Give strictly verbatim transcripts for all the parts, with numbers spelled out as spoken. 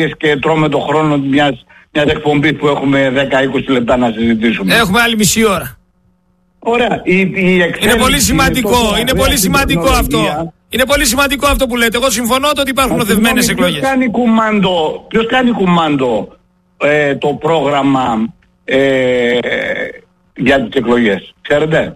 και τρώμε το χρόνο μιας, μιας εκπομπής που έχουμε δέκα με είκοσι λεπτά να συζητήσουμε. Έχουμε άλλη μισή ώρα. Ωραία. Η, η είναι πολύ σημαντικό, είναι, είναι πολύ σημαντικό αυτό. Είναι πολύ σημαντικό αυτό που λέτε. Εγώ συμφωνώ ότι υπάρχουν οδευμένες εκλογές. Ποιος κάνει κουμάντο, ποιος κάνει κουμάντο ε, το πρόγραμμα ε, για τις εκλογές, ξέρετε?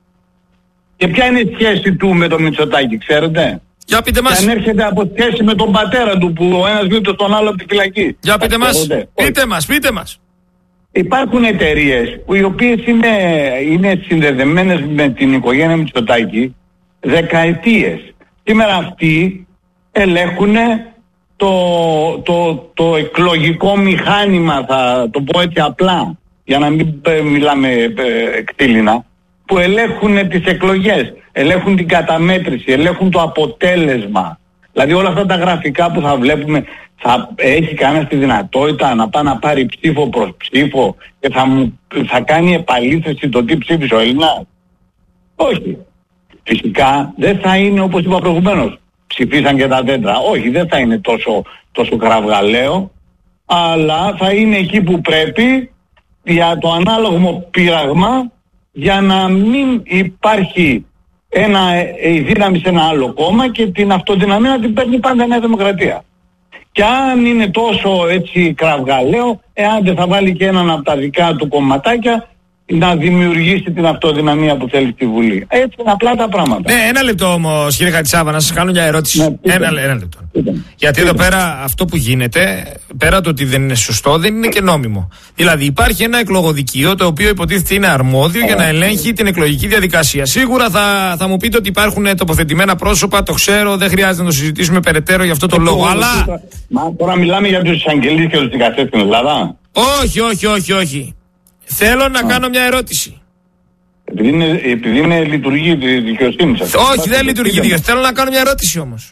Και ποια είναι η σχέση του με το Μητσοτάκη, ξέρετε? Για πείτε μας. Και αν έρχεται από σχέση με τον πατέρα του που ο ένας βγήκε στον άλλο από τη φυλακή. Για πείτε μας, πείτε μας, πείτε μας. Υπάρχουν εταιρείες που οι οποίες είναι, είναι συνδεδεμένες με την οικογένεια Μητσοτάκη δεκαετίες. Σήμερα αυτοί ελέγχουν το, το, το εκλογικό μηχάνημα, θα το πω έτσι απλά, για να μην ε, μιλάμε ε, κτήλινα, που ελέγχουν τις εκλογές, ελέγχουν την καταμέτρηση, ελέγχουν το αποτέλεσμα. Δηλαδή όλα αυτά τα γραφικά που θα βλέπουμε, θα έχει κανένας τη δυνατότητα να πάει να πάρει ψήφο προς ψήφο και θα, μου, θα κάνει επαλήθευση το τι ψήφισε ο Έλληνας? Όχι. Φυσικά δεν θα είναι όπως είπα προηγουμένως, ψηφίσαν και τα τέτρα. Όχι, δεν θα είναι τόσο, τόσο κραυγαλαίο, αλλά θα είναι εκεί που πρέπει για το ανάλογο πείραγμα, για να μην υπάρχει ένα, η δύναμη σε ένα άλλο κόμμα και την αυτοδυναμία να την παίρνει πάντα Νέα Δημοκρατία. Και αν είναι τόσο έτσι κραυγαλαίο, εάν δεν θα βάλει και έναν από τα δικά του κομματάκια να δημιουργήσει την αυτοδυναμία που θέλει στη Βουλή. Έτσι είναι απλά τα πράγματα. Ναι, ένα λεπτό όμως κύριε Χατζησάβα, να σας κάνω μια ερώτηση. Ναι, ένα, ένα λεπτό. Πείτε. Γιατί πείτε. Εδώ πέρα αυτό που γίνεται, πέρα το ότι δεν είναι σωστό, δεν είναι και νόμιμο. Δηλαδή υπάρχει ένα εκλογοδικείο το οποίο υποτίθεται είναι αρμόδιο ε, για να ελέγχει την εκλογική διαδικασία. Σίγουρα θα, θα μου πείτε ότι υπάρχουν τοποθετημένα πρόσωπα, το ξέρω, δεν χρειάζεται να το συζητήσουμε περαιτέρω για αυτό το ε, λόγο. Ε, αλλά... Μα τώρα μιλάμε για τους εισαγγελείς και τους δικαστές στην Ελλάδα. Όχι, όχι, όχι, όχι. Θέλω να Α. κάνω μια ερώτηση. Επειδή είναι, επειδή είναι λειτουργεί η δικαιοσύνη σας. Όχι, δεν λειτουργεί η δικαιοσύνη. Θέλω να κάνω μια ερώτηση όμως.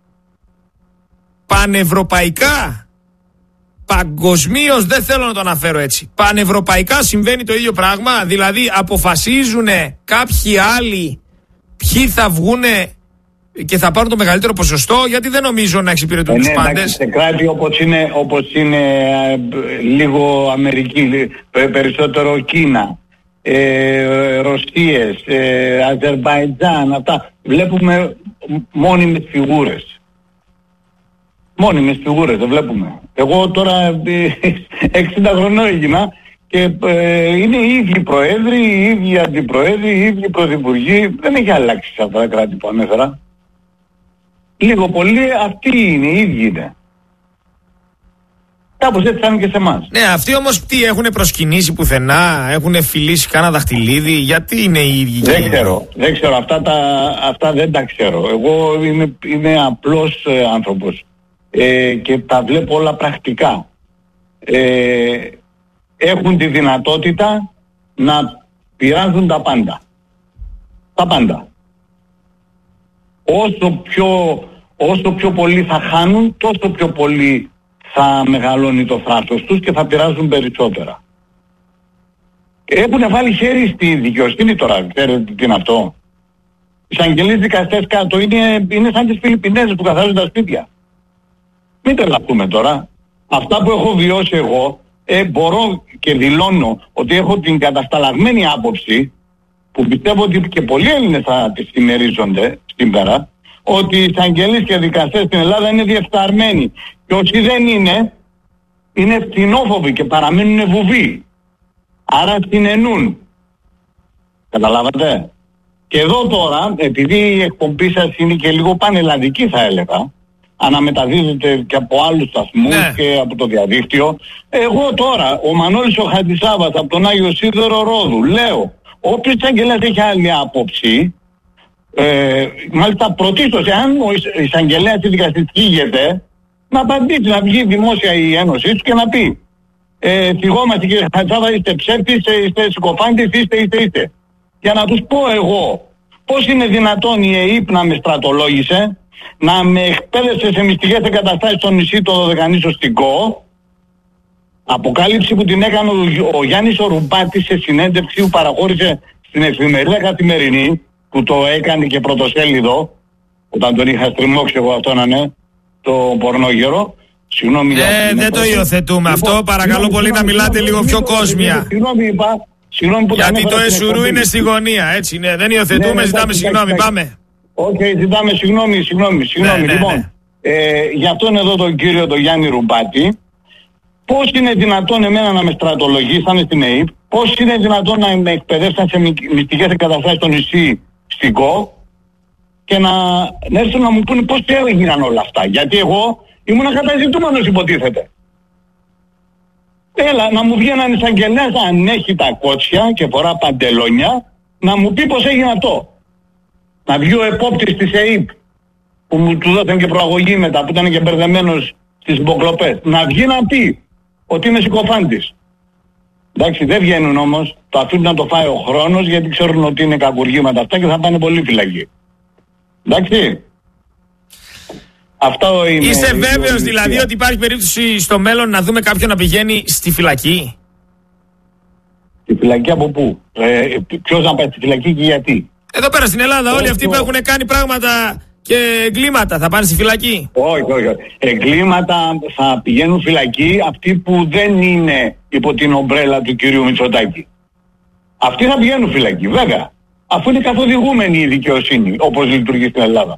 Πανευρωπαϊκά, παγκοσμίως, δεν θέλω να το αναφέρω έτσι, πανευρωπαϊκά συμβαίνει το ίδιο πράγμα? Δηλαδή αποφασίζουν κάποιοι άλλοι ποιοι θα βγούνε και θα πάρουν το μεγαλύτερο ποσοστό? Γιατί δεν νομίζω να εξυπηρετούν ε, τους ναι, πάντες. Σε κράτη όπως είναι, όπως είναι ε, λίγο Αμερική, περισσότερο Κίνα, ε, Ρωσίες, ε, Αζερβαϊτζάν, αυτά βλέπουμε μόνιμες φιγούρες. Μόνιμες φιγούρες δεν βλέπουμε. Εγώ τώρα εξήντα χρονών έγινα και ε, είναι οι ίδιοι προέδροι, οι ίδιοι αντιπροέδροι, οι ίδιοι πρωθυπουργοί. Δεν έχει αλλάξει σε αυτά τα κράτη που ανέφερα. Λίγο πολύ αυτοί είναι, οι ίδιοι είναι. Κάπως έτσι θα είναι και σε εμάς. Ναι, αυτοί όμως τι, έχουν προσκυνήσει πουθενά, έχουν φιλήσει κάνα δαχτυλίδι, γιατί είναι οι ίδιοι? Δεν ξέρω, δεν ξέρω, αυτά, τα, αυτά δεν τα ξέρω. Εγώ είμαι, είμαι απλός ε, άνθρωπος ε, και τα βλέπω όλα πρακτικά. Ε, έχουν τη δυνατότητα να πειράζουν τα πάντα. Τα πάντα. Όσο πιο, όσο πιο πολύ θα χάνουν, τόσο πιο πολύ θα μεγαλώνει το θάρρος τους και θα πειράζουν περισσότερα. Έχουν βάλει χέρι στη δικαιοσύνη τώρα, ξέρετε τι είναι αυτό? Οι εισαγγελείς δικαστές κάτω είναι, είναι σαν τις Φιλιππινέζες που καθαρίζουν τα σπίτια. Μην τρελαθούμε τώρα. Αυτά που έχω βιώσει εγώ, ε, μπορώ και δηλώνω ότι έχω την κατασταλαγμένη άποψη, που πιστεύω ότι και πολλοί Έλληνες θα τις συμμερίζονται σήμερα, ότι οι εισαγγελείς και δικαστές στην Ελλάδα είναι διεφθαρμένοι. Και όσοι δεν είναι, είναι ευθυνόφοβοι και παραμένουν βουβοί. Άρα συνενούν. Καταλάβατε? Και εδώ τώρα, επειδή η εκπομπή σας είναι και λίγο πανελλαδική θα έλεγα, αναμεταδίδεται και από άλλους σταθμούς ναι. και από το διαδίκτυο, εγώ τώρα, ο Μανώλης ο Χατζησάβας από τον Άγιο Σίδερο Ρόδου, λέω, όποιος εισαγγελέας έχει άλλη άποψη, ε, μάλιστα πρωτίστως, εάν ο εισαγγελέας ή δικαστής φύγεται, να απαντήσει, να βγει δημόσια η ένωσή του και να πει ε, θυγόμαστε κύριε Χατζησάβα, είστε ψεύτης, είστε συκοφάντης, είστε, είστε, είστε. Για να τους πω εγώ, πώς είναι δυνατόν η ΕΕΠ να με στρατολόγησε, να με εκπαίδευσε σε μυστικές εγκαταστάσεις στο νησί το Δωδεκανήσιο στην ΚΟ, αποκάλυψη που την έκανε ο, ο Γιάννης ο Ρουμπάτης σε συνέντευξη που παραχώρησε στην εφημερίδα Καθημερινή, που το έκανε και πρωτοσέλιδο, όταν τον είχα στριμώξει εγώ αυτό να είναι, το πορνόγερο, Συγγνώμη. Ε, δεν το υιοθετούμε λοιπόν, αυτό. Παρακαλώ πολύ να μιλάτε λίγο πιο κόσμια. Συγγνώμη, είπα. Συγγνώμη που γιατί το εσουρού είναι στη γωνία, έτσι είναι. Δεν υιοθετούμε, ναι, ζητάμε συγγνώμη. Πάμε. Οκ, okay, ζητάμε συγγνώμη, συγγνώμη, συγγνώμη. Ναι, ναι, λοιπόν, ναι. Ε, για αυτόν εδώ τον κύριο τον Γιάννη Ρουμπάτη, πώς είναι δυνατόν εμένα να με στρατολογήσανε στην ΕΕΠ, πώς είναι δυνατόν να με εκπαιδεύσαν σε μυστικές εγκαταστάσεις στο νησί στην ΚΟ και να, να έρθουν να μου πούνε πώς έγιναν όλα αυτά. Γιατί εγώ ήμουν καταζητούμενος υποτίθεται. Έλα, να μου βγει έναν εισαγγελέας αν έχει τα κότσια και φορά παντελόνια, να μου πει πώς έγινε αυτό. Να βγει ο επόπτης της ΕΕΠ, που μου του δόθηκαν και προαγωγή μετά, που ήταν και μπερδεμένος στις υποκλοπές. Να βγει να πει ότι είναι συκοφάντης. Εντάξει, δεν βγαίνουν όμως, το αφήνουν να το φάει ο χρόνος, γιατί ξέρουν ότι είναι κακουργήματα αυτά και θα πάνε πολύ φυλακή. Εντάξει. Αυτό είναι. Είσαι βέβαιος δηλαδή ότι υπάρχει περίπτωση στο μέλλον να δούμε κάποιον να πηγαίνει στη φυλακή? Στη φυλακή από πού? Ε, ποιος να πάει στη φυλακή και γιατί? Εδώ πέρα στην Ελλάδα όλοι αυτοί που έχουν κάνει πράγματα και εγκλήματα θα πάνε στη φυλακή? Όχι, όχι. Εγκλήματα θα πηγαίνουν φυλακή αυτοί που δεν είναι υπό την ομπρέλα του κυρίου Μητσοτάκη. Αυτοί θα πηγαίνουν φυλακή, βέβαια. Αφού είναι καθοδηγούμενη η δικαιοσύνη, όπως λειτουργεί στην Ελλάδα.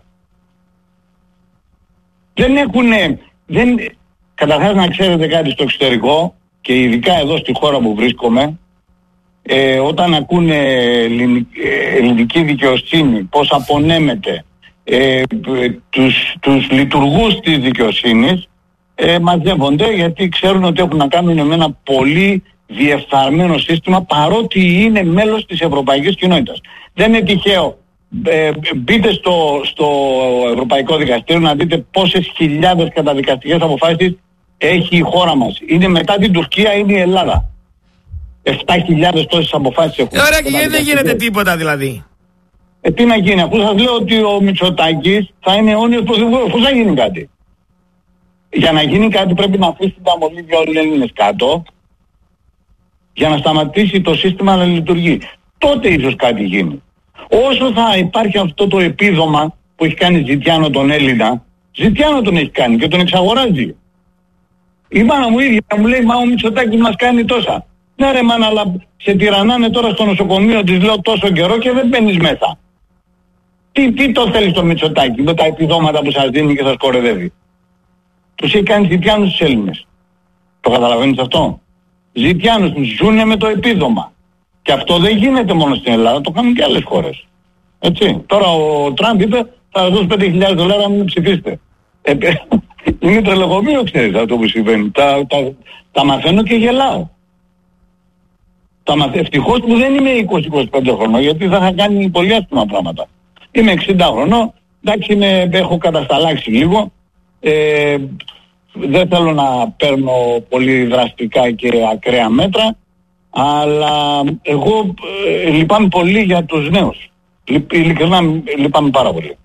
Δεν έχουνε... Δεν... Καταρχάς να ξέρετε κάτι στο εξωτερικό και ειδικά εδώ στη χώρα που βρίσκομαι, ε, όταν ακούνε ελληνική δικαιοσύνη πώς απονέμεται ε, τους, τους λειτουργούς της δικαιοσύνης, ε, μαζεύονται γιατί ξέρουν ότι έχουν να κάνουν με ένα πολύ διεφθαρμένο σύστημα, παρότι είναι μέλος της Ευρωπαϊκής Κοινότητας. Δεν είναι τυχαίο. Ε, μπείτε στο, στο Ευρωπαϊκό Δικαστήριο να δείτε πόσες χιλιάδες καταδικαστικές αποφάσεις έχει η χώρα μας. Είναι μετά την Τουρκία, είναι η Ελλάδα. επτά χιλιάδες τόσες αποφάσεις έχουν. Ωραία, και γιατί δεν γίνεται τίποτα δηλαδή? Ε, τι να γίνει, αφού σας λέω ότι ο Μητσοτάκης θα είναι αιώνιος πρωθυπουργός, πώς θα γίνει κάτι? Για να γίνει κάτι πρέπει να αφήσει τα μολύβια όλοι οι Έλληνες κάτω, για να σταματήσει το σύστημα να λειτουργεί. Τότε ίσως κάτι γίνει. Όσο θα υπάρχει αυτό το επίδομα που έχει κάνει Ζητιάνο τον Έλληνα, Ζητιάνο τον έχει κάνει και τον εξαγοράζει. Η μάνα μου ίδια μου λέει, μα ο Μητσοτάκης μας κάνει τόσα. Ναι ρε μάνα, αλλά σε τυραννάνε τώρα στο νοσοκομείο, της λέω τόσο καιρό και δεν μπαίνεις μέσα. Τι, τι το θέλεις το Μητσοτάκη με τα επιδόματα που σας δίνει και σας κορεδεύει? Τους έχει κάνει Ζητιάνους τους Έλληνες. Το καταλαβαίνεις αυτό? Ζητιάνους τους ζουνε με το επίδομα. Και αυτό δεν γίνεται μόνο στην Ελλάδα, το κάνουν και άλλες χώρες. Έτσι. Τώρα ο Τραμπ είπε θα σας δώσω πέντε χιλιάδες δολάρια να μην ψηφίσετε. Ε, είναι τρελοκομείο, ξέρεις αυτό που συμβαίνει. Τα, τα, τα μαθαίνω και γελάω. Τα μαθ... Ευτυχώς που δεν είμαι είκοσι είκοσι πέντε χρονών, γιατί θα είχα κάνει πολύ άσχημα πράγματα. Είμαι εξήντα χρονών, εντάξει είμαι, έχω κατασταλάξει λίγο. Ε, δεν θέλω να παίρνω πολύ δραστικά και ακραία μέτρα, αλλά εγώ ε, λυπάμαι πολύ για τους νέους. Λυπ, ειλικρινά λυπάμαι πάρα πολύ.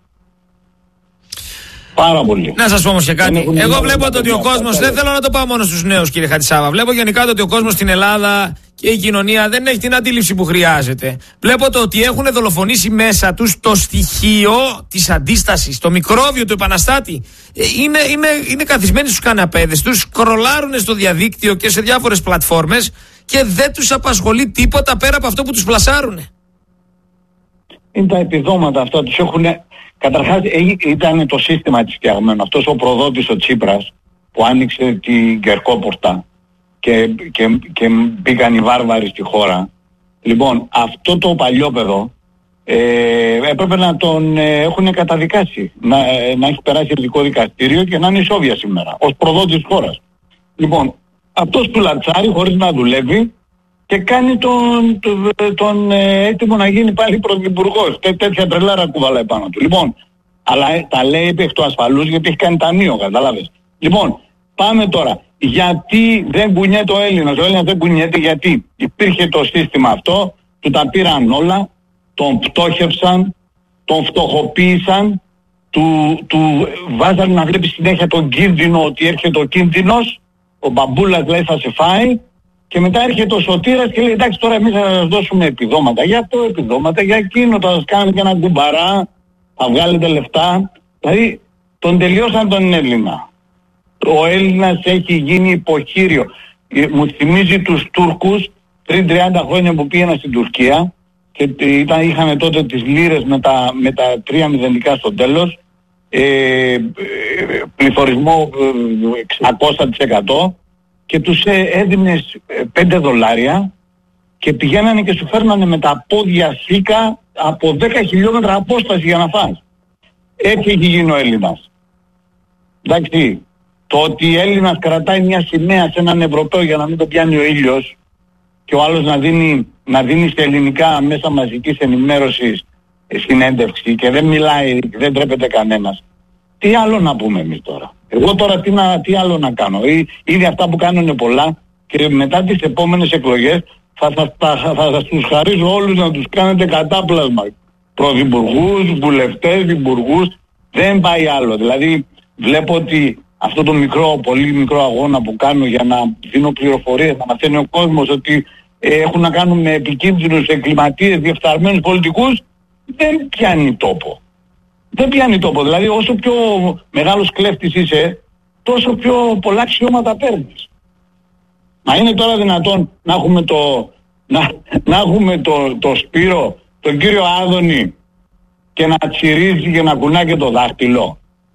Πάρα πολύ. Να σας πω όμως και κάτι. Εγώ βλέπω ότι ο κόσμος, δεν θέλω να το πάω μόνο στους νέους κύριε Χατζησάβα, βλέπω γενικά ότι ο κόσμος στην Ελλάδα και η κοινωνία δεν έχει την αντίληψη που χρειάζεται. Βλέπω το ότι έχουν δολοφονήσει μέσα τους το στοιχείο της αντίστασης, το μικρόβιο του επαναστάτη. Είναι, είναι, είναι καθισμένοι στους καναπέδες τους, κρολάρουν στο διαδίκτυο και σε διάφορες πλατφόρμες και δεν τους απασχολεί τίποτα πέρα από αυτό που τους πλασάρουν. Είναι τα επιδόματα αυτά, τους έχουν... Καταρχάς ήταν το σύστημα της φτιαγμένο. Αυτός ο προδότης ο Τσίπρας που άνοιξε την Κερκόπορτα και, και, και μπήκαν οι βάρβαροι στη χώρα. Λοιπόν, αυτό το παλιόπαιδο ε, έπρεπε να τον ε, έχουν καταδικάσει. Να, ε, να έχει περάσει ειδικό δικαστήριο και να είναι ισόβια σήμερα, ως προδότης της χώρας. Λοιπόν, αυτός του λατσάρει χωρίς να δουλεύει και κάνει τον, τον, τον ε, έτοιμο να γίνει πάλι πρωθυπουργός. Τέ, τέτοια τρελάρα κουβαλάει πάνω του. Λοιπόν, αλλά ε, τα λέει επί εκ του ασφαλούς γιατί έχει κάνει ταμείο, καταλάβες. Λοιπόν, πάμε τώρα. Γιατί δεν κουνιέται ο Έλληνας? Ο Έλληνας δεν κουνιέται γιατί υπήρχε το σύστημα αυτό, του τα πήραν όλα, τον πτώχευσαν, τον φτωχοποίησαν, του, του βάζανε να βλέπει συνέχεια τον κίνδυνο, ότι έρχεται ο κίνδυνος, ο μπαμπούλας λέει θα σε φάει. Και μετά έρχεται ο Σωτήρας και λέει εντάξει τώρα εμείς θα σας δώσουμε επιδόματα για αυτό, επιδόματα για εκείνο, θα σας κάνουμε και ένα κουμπαρά, θα βγάλετε λεφτά. Δηλαδή τον τελειώσαν τον Έλληνα. Ο Έλληνας έχει γίνει υποχείριο. Μου θυμίζει τους Τούρκους πριν τριάντα χρόνια που πήγαινα στην Τουρκία και ήταν, είχαν τότε τις λίρες με τα, με τα τρία μηδενικά στο τέλος, ε, πληθωρισμό εξακόσια τοις εκατό και τους έδινες πέντε δολάρια και πηγαίνανε και σου φέρνανε με τα πόδια σίκα από δέκα χιλιόμετρα απόσταση για να φας. Έτσι έχει γίνει ο Έλληνας. Εντάξει, το ότι ο Έλληνας κρατάει μια σημαία σε έναν Ευρωπαίο για να μην το πιάνει ο ήλιος και ο άλλος να δίνει, να δίνει στα ελληνικά μέσα μαζικής ενημέρωσης συνέντευξη και δεν μιλάει, δεν τρέπεται κανένας. Τι άλλο να πούμε εμείς τώρα? Εγώ τώρα τι, να, τι άλλο να κάνω? Ή, ήδη αυτά που κάνουν είναι πολλά και μετά τις επόμενες εκλογές θα σας θα, θα, θα, θα τους χαρίζω όλους να τους κάνετε κατάπλασμα. Πρωθυπουργούς, βουλευτές, υπουργούς, δεν πάει άλλο. Δηλαδή βλέπω ότι αυτό το μικρό, πολύ μικρό αγώνα που κάνω για να δίνω πληροφορίες, να μαθαίνει ο κόσμος ότι ε, έχουν να κάνουν με επικίνδυνους εγκληματίες, διεφθαρμένους πολιτικούς, δεν πιάνει τόπο. Δεν πιάνει τόπο. Δηλαδή όσο πιο μεγάλος κλέφτης είσαι, τόσο πιο πολλά αξιώματα παίρνεις. Μα είναι τώρα δυνατόν να έχουμε το, να, να έχουμε το, το Σπύρο, τον κύριο Άδωνη και να τσιρίζει και να κουνά και το δάχτυλο?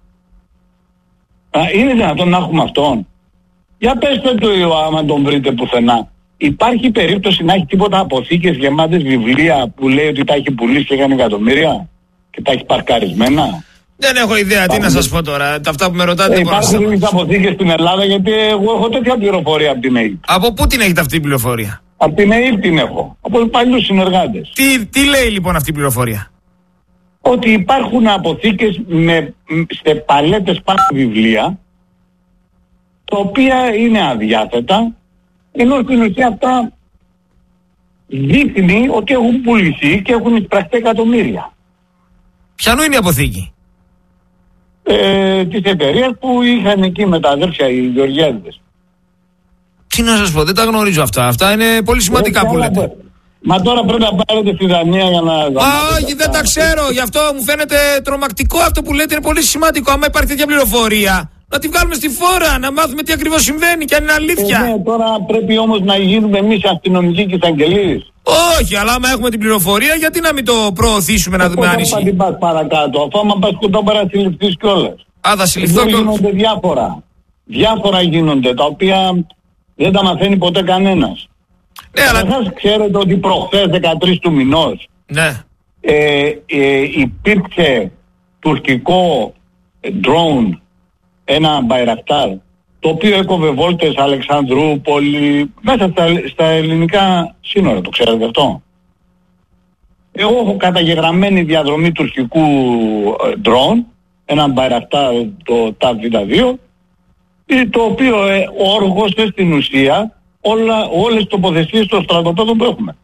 Α, είναι δυνατόν να έχουμε αυτόν? Για πέστε το άμα τον βρείτε πουθενά. Υπάρχει περίπτωση να έχει τίποτα αποθήκες γεμάτες βιβλία που λέει ότι τα έχει πουλήσει και έκανε εκατομμύρια και τα έχει παρκαρισμένα? Δεν έχω ιδέα. Πάμε. Τι να σας πω τώρα. Τα αυτά που με ρωτάτε. Ε, υπάρχουν τις αποθήκες στην Ελλάδα? Γιατί εγώ έχω τέτοια πληροφορία από την ΑΕΠ. Από πού την έχετε αυτή η πληροφορία? Από την ΑΕΠ την έχω. Από τους παλιούς συνεργάτες. Τι, τι λέει λοιπόν αυτή η πληροφορία? Ότι υπάρχουν αποθήκες με, σε παλέτες πάνω βιβλία τα οποία είναι αδιάθετα, ενώ στην ουσία αυτά δείχνει ότι έχουν πουληθεί και έχουν εισπραχτεί εκατομμύρια. Ποιανού είναι η αποθήκη? Ε, της εταιρείας που είχαν εκεί με τα αδέρφια οι Γεωργιάδες. Τι να σας πω, δεν τα γνωρίζω αυτά. Αυτά είναι πολύ σημαντικά ε, που λέτε. Πω. Μα τώρα πρέπει να πάρετε στη Δανία για να... Α, όχι, δεν τα ξέρω. Γι' αυτό μου φαίνεται τρομακτικό αυτό που λέτε. Είναι πολύ σημαντικό. Άμα υπάρχει τέτοια πληροφορία, να τη βγάλουμε στη φόρα, να μάθουμε τι ακριβώς συμβαίνει και αν είναι αλήθεια. Ε, ναι, τώρα πρέπει όμως να γίνουμε εμείς αστυνομικοί και εισαγγελείς. Όχι, αλλά άμα έχουμε την πληροφορία, γιατί να μην το προωθήσουμε, να δούμε αν ισχύει? Θα την πας παρακάτω, αφού άμα πας κοντόπερα συλληφθείς κιόλας. Α, θα συλληφθώ κιόλας. Γίνονται διάφορα. Διάφορα γίνονται, τα οποία δεν τα μαθαίνει ποτέ κανένας. Ναι, αλλά... Εσάς ξέρετε ότι προχθές δεκατρείς του μηνός ναι. ε, ε, υπήρξε τουρκικό drone, ένα Μπαϊρακτάρ, το οποίο έκοβε βόλτες Αλεξανδρούπολη, μέσα στα, στα ελληνικά σύνορα, το ξέρετε αυτό? Εγώ έχω καταγεγραμμένη διαδρομή τουρκικού drone, ένα Μπαϊρακτάρ, το ταφ βι δύο, το οποίο ε, όργωσε στην ουσία όλα, όλες τις τοποθεσίες των στρατοπέδων που έχουμε.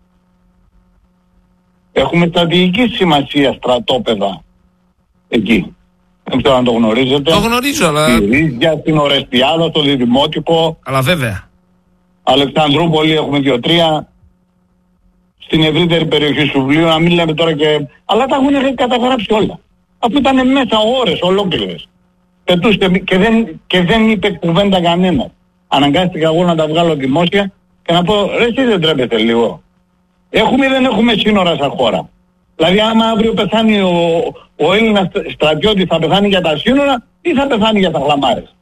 Έχουμε στρατηγική σημασία στρατόπεδα εκεί. Δεν ξέρω αν το γνωρίζετε. Το γνωρίζω, αλλά... Στη Ρίζια, στην Ορεσπιάδα, στο Διδημότυπο. Αλλά βέβαια. Αλεξανδρούπολη έχουμε δύο-τρία. Στην ευρύτερη περιοχή Σουβλίου, να μην λέμε τώρα και... Αλλά τα έχουν καταγράψει όλα. Αφού ήταν μέσα ώρες ολόκληρες. Πετούστε και δεν, και δεν είπε κουβέντα κανένα. Αναγκάστηκα εγώ να τα βγάλω δημόσια και να πω, ρε εσείς δεν τρέπετε λίγο? Έχουμε ή δεν έχουμε σύνορα σαν χώρα? Δηλαδή άμα αύριο πεθάνει ο, ο Έλληνας στρατιώτης, θα πεθάνει για τα σύνορα ή θα πεθάνει για τα χλαμάρες?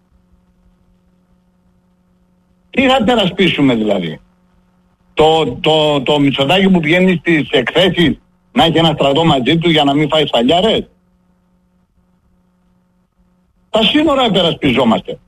Τι θα περασπίσουμε δηλαδή? Το, το, το Μητσοτάκη που πηγαίνει στις εκθέσεις να έχει ένα στρατό μαζί του για να μην φάει σφαλιάρες? Τα σύνορα περασπιζόμαστε.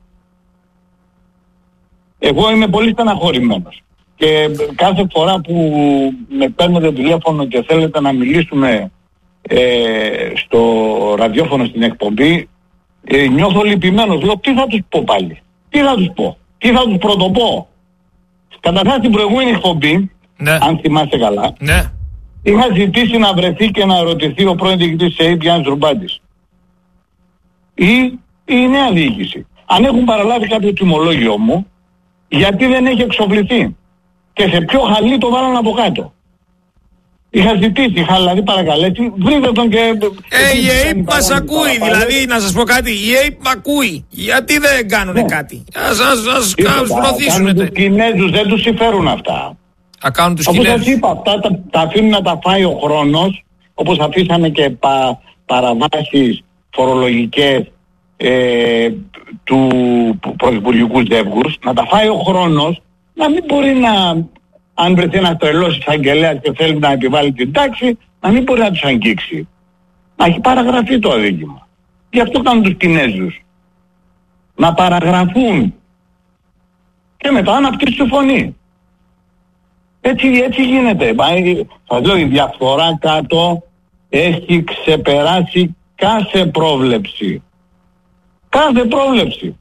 Εγώ είμαι πολύ στεναχωρημένος. Και κάθε φορά που με παίρνετε τηλέφωνο και θέλετε να μιλήσουμε ε, στο ραδιόφωνο στην εκπομπή, ε, νιώθω λυπημένος. Λέω τι θα τους πω πάλι? Τι θα τους πω? Τι θα τους πρωτοπώ? Καταρχάς την προηγούμενη εκπομπή, ναι, αν θυμάστε καλά, ναι, είχα ζητήσει να βρεθεί και να ερωτηθεί ο πρώην διοικητής της ΑΕΠ Γιάννης Ρουμπάντης ή η νέα διοίκηση αν έχουν παραλάβει κάποιο τιμολόγιο μου, γιατί δεν έχει εξοπλιστεί και σε ποιο χαλί το βάλαν από κάτω. Είχα ζητήσει, είχα δηλαδή παρακαλέσει, βρείτε τον και... Ε, η ΕΕΠ μας ακούει, δηλαδή να σας πω κάτι, η ΕΕΠ μ' ακούει. Γιατί δεν κάνουνε ναι. κάτι. Ας σας προωθήσουνε. Τους Κινέζους δεν τους συμφέρουν αυτά. Α, κάνουν τους όπως Κινέζους. σας είπα, αυτά τα, τα αφήνουν να τα φάει ο χρόνος, όπως αφήσανε και πα, παραβάσεις φορολογικές ε, του πρωθυπουργικού ζεύγους, να τα φάει ο χρόνος, να μην μπορεί να... Αν βρεθεί ένας τρελός εισαγγελέας και θέλει να επιβάλλει την τάξη, να μην μπορεί να τους αγγίξει. Να έχει παραγραφεί το αδίκημα. Γι' αυτό κάνουν τους Κινέζους. Να παραγραφούν. Και μετά να πτήσει τη φωνή. Έτσι, έτσι γίνεται. Θα λέω, η διαφθορά κάτω έχει ξεπεράσει κάθε πρόβλεψη. Κάθε πρόβλεψη.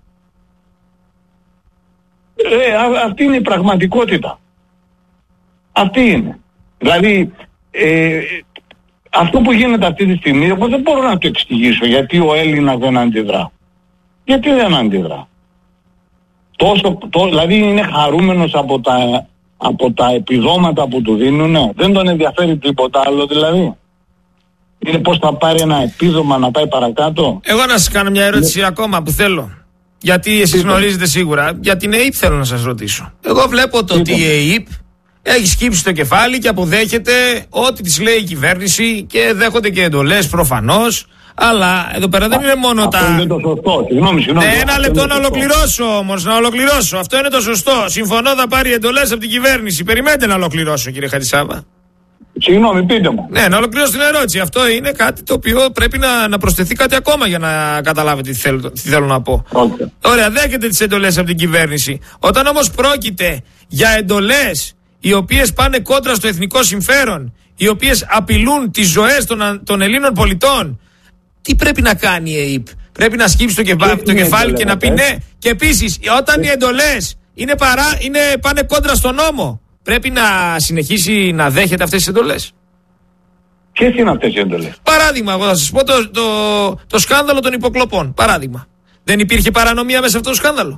Ε, α, αυτή είναι η πραγματικότητα. Αυτή είναι. Δηλαδή, ε, αυτό που γίνεται αυτή τη στιγμή, εγώ δεν μπορώ να το εξηγήσω γιατί ο Έλληνας δεν αντιδρά. Γιατί δεν αντιδρά. Τόσο, το, δηλαδή είναι χαρούμενος από τα, από τα επιδόματα που του δίνουνε. Δεν τον ενδιαφέρει τίποτα άλλο δηλαδή. Είναι πώς θα πάρει ένα επίδομα να πάει παρακάτω. Εγώ να σας κάνω μια ερώτηση ναι. ακόμα που θέλω. Γιατί εσείς γνωρίζετε σίγουρα. Για την ΕΕΠ θέλω να σας ρωτήσω. Εγώ βλέπω το ότι η ΕΕΠ έχει σκύψει το κεφάλι και αποδέχεται ό,τι της λέει η κυβέρνηση και δέχονται και εντολές προφανώς. Αλλά εδώ πέρα δεν είναι μόνο αυτό τα. Είναι το σωστό. Συγγνώμη, συγγνώμη. Ναι, ένα λεπτό να ολοκληρώσω όμως, να ολοκληρώσω. Αυτό είναι το σωστό. Συμφωνώ, θα πάρει εντολές από την κυβέρνηση. Περιμένετε να ολοκληρώσω, κύριε Χατζησάβα. Συγγνώμη, πείτε μου. Ναι, να ολοκληρώσω την ερώτηση. Αυτό είναι κάτι το οποίο πρέπει να, να προσθεθεί κάτι ακόμα για να καταλάβετε τι θέλω, τι θέλω να πω. Okay. Ωραία, δέχεται τις εντολές από την κυβέρνηση. Όταν όμως πρόκειται για εντολές οι οποίες πάνε κόντρα στο εθνικό συμφέρον, οι οποίες απειλούν τις ζωές των, των Ελλήνων πολιτών, τι πρέπει να κάνει η ΕΕΠ? Πρέπει να σκύψει το, κεφα... το κεφάλι και να πει ναι. Και επίσης, όταν οι εντολές είναι παρά... είναι... πάνε κόντρα στον νόμο, πρέπει να συνεχίσει να δέχεται αυτές τις εντολές. Ποιες είναι αυτές οι εντολές? Παράδειγμα, εγώ θα σας πω το, το, το σκάνδαλο των υποκλοπών. Παράδειγμα. Δεν υπήρχε παρανομία μέσα σε αυτό το σκάνδαλο?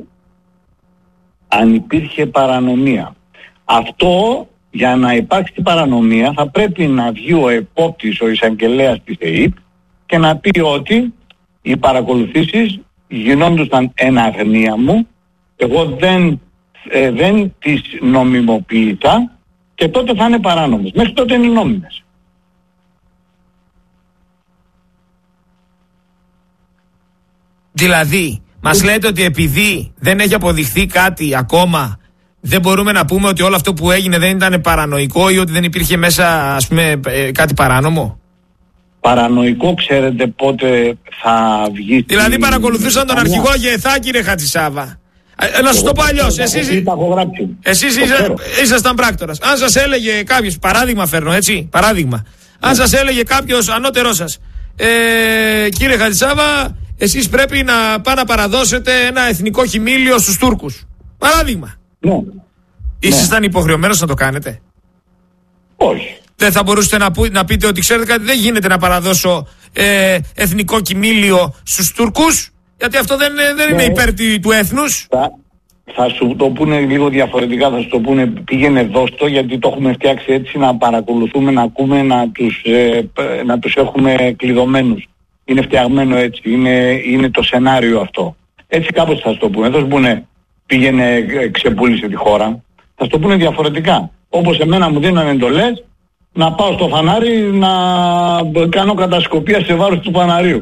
Αν υπήρχε παρανομία, αυτό για να υπάρξει παρανομία θα πρέπει να βγει ο επόπτης, ο εισαγγελέας της ΕΕΠ και να πει ότι οι παρακολουθήσεις γινόντουσαν εν αγνία μου, εγώ δεν, ε, δεν τις νομιμοποίησα και τότε θα είναι παράνομες. Μέχρι τότε είναι νόμιμες. Δηλαδή, μας λέτε ότι επειδή δεν έχει αποδειχθεί κάτι ακόμα, δεν μπορούμε να πούμε ότι όλο αυτό που έγινε δεν ήταν παρανοϊκό ή ότι δεν υπήρχε μέσα, ας πούμε, κάτι παράνομο? Παρανοϊκό, ξέρετε πότε θα βγει? Δηλαδή τη... παρακολουθούσαν τον αρχηγό Γεθά, κύριε Χατζησάβα. Ε, να σου το πω αλλιώς. Εσείς, εσείς είσα, ήσασταν πράκτορας. Αν σας έλεγε κάποιος, παράδειγμα φέρνω έτσι, παράδειγμα. Αν σας έλεγε κάποιος ανώτερός σας, ε, κύριε Χατζησάβα, εσείς πρέπει να πάνε να παραδώσετε ένα εθνικό χιμήλιο στους Τούρκους. Παράδειγμα. Ναι. Ήσασταν ναι. υποχρεωμένος να το κάνετε? Όχι. Δεν θα μπορούσατε να, που, να πείτε ότι ξέρετε κάτι, δεν γίνεται να παραδώσω ε, εθνικό κοιμήλιο στους Τούρκους, γιατί αυτό δεν, δεν ναι. είναι υπέρ του έθνους? Θα, θα σου το πούνε λίγο διαφορετικά, θα σου το πούνε πήγαινε δώστο, γιατί το έχουμε φτιάξει έτσι να παρακολουθούμε, να ακούμε, να τους, ε, να τους έχουμε κλειδωμένους. Είναι φτιαγμένο έτσι, είναι, είναι το σενάριο αυτό. Έτσι κάπως θα σου το πούνε. Δεν θα σου πούνε πήγαινε, ξεπούλησε τη χώρα. Θα σου το πούνε διαφορετικά. Όπως εμένα μου δίνουν εντολές να πάω στο φανάρι να κάνω κατασκοπία σε βάρος του φαναρίου.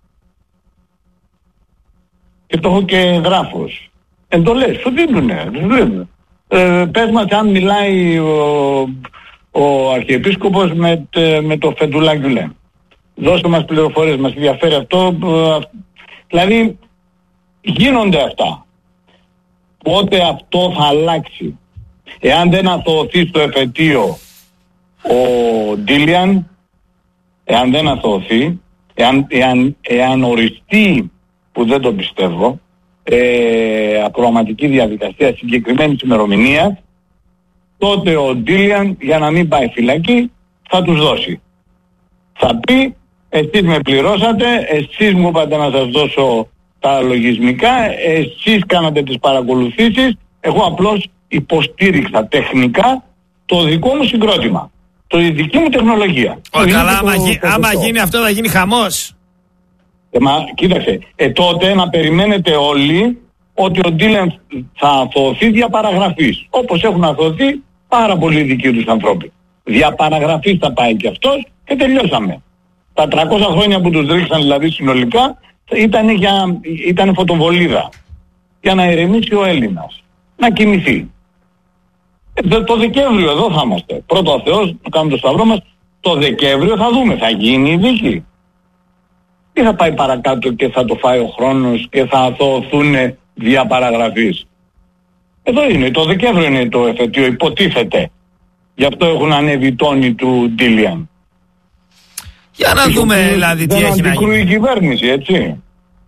Και το έχω και γράφος. Εντολές, σου δίνουνε, τους δίνουνε. Ε, πες μας αν μιλάει ο, ο Αρχιεπίσκοπος με, με το Φεντουλάκι λέει. Δώστε μας πληροφορίες, μας ενδιαφέρει αυτό. Ε, δηλαδή γίνονται αυτά. Πότε αυτό θα αλλάξει? Εάν δεν αθωωωθεί στο εφετείο ο Ντίλιαν, εάν δεν αθωωωθεί, εάν, εάν, εάν οριστεί, που δεν το πιστεύω, ε, ακροαματική διαδικασία συγκεκριμένης ημερομηνίας, τότε ο Ντίλιαν, για να μην πάει φυλακή, θα τους δώσει. Θα πει, εσείς με πληρώσατε, εσείς μου είπατε να σας δώσω τα λογισμικά, εσείς κάνατε τις παρακολουθήσεις, εγώ απλώς υποστήριξα τεχνικά το δικό μου συγκρότημα. το η δική μου τεχνολογία. Ω, καλά, άμα, το, γι, το, άμα το, γίνει αυτό θα γίνει χαμός. Ε, μα, κοίταξε, ε, τότε να περιμένετε όλοι ότι ο Ντίλαν θα αθωωωθεί δια παραγραφής. Όπως έχουν αθωωωθεί πάρα πολλοί δικοί τους ανθρώποι. Δια παραγραφής θα πάει και αυτός και τελειώσαμε. Τα τριακόσια χρόνια που τους ρίξαν δηλαδή συνολικά ήταν, για, ήταν φωτοβολίδα. Για να ηρεμήσει ο Έλληνας. Να κοιμηθεί. Ε, το Δεκέμβριο εδώ θα είμαστε. Πρώτο ο Θεός, να κάνουμε το σταυρό μας. Το Δεκέμβριο θα δούμε, θα γίνει η δίκη. Τι θα πάει παρακάτω και θα το φάει ο χρόνος και θα αθωωωθούν δια παραγραφής. Εδώ είναι, το Δεκέμβριο είναι το εφετείο, υποτίθεται. Γι' αυτό έχουν ανέβει οι τόνοι του Ντίλιαν. Για να δούμε δηλαδή τι έχει να γίνει. Δεν η κυβέρνηση, έτσι.